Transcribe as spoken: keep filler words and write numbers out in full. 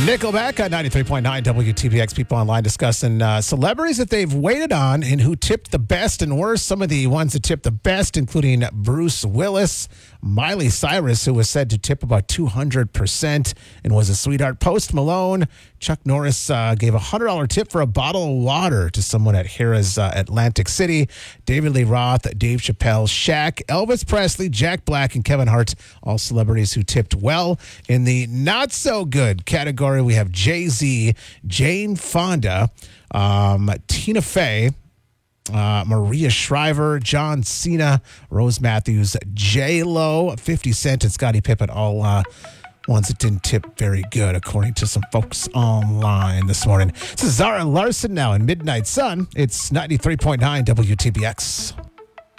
Nickelback at ninety-three point nine W T B X. People online discussing uh, celebrities that they've waited on and who tipped the best and worst. Some of the ones that tipped the best, including Bruce Willis, Miley Cyrus, who was said to tip about two hundred percent and was a sweetheart. Post Malone, Chuck Norris uh, gave a one hundred dollars tip for a bottle of water to someone at Harrah's uh, Atlantic City. David Lee Roth, Dave Chappelle, Shaq, Elvis Presley, Jack Black, and Kevin Hart, all celebrities who tipped well. In the not-so-good category, we have Jay-Z, Jane Fonda, um, Tina Fey, Uh, Maria Shriver, John Cena, Rose Matthews, J-Lo, fifty Cent, and Scottie Pippen, all uh, ones that didn't tip very good, according to some folks online this morning. This is Zara Larson now in Midnight Sun. It's ninety-three point nine W T B X.